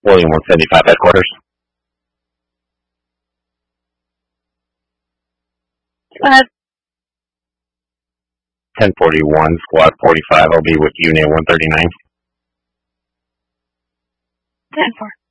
William 175 headquarters. 1041, squad 45, I'll be with unit 139. 10-4.